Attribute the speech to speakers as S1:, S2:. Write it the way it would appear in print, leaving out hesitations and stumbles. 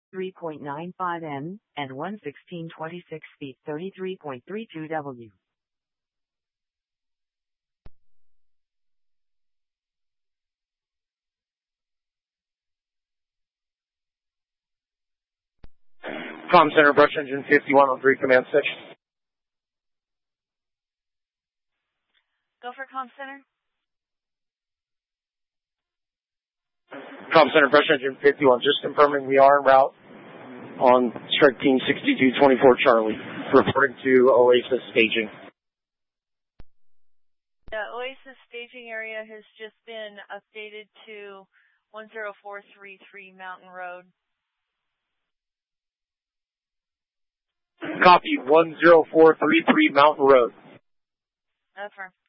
S1: 3.95 N, and 116.26 feet 33.32 W.
S2: Comm Center, Brush Engine 5103, Command 6.
S3: Go for Comm Center.
S2: Comm Center, Brush Engine 51, just confirming we are en route on Strike Team 6224 Charlie, reporting to Oasis staging.
S3: The Oasis staging area has just been updated to 10433 Mountain Road.
S2: Copy, 10433 Mountain Road.
S3: Over.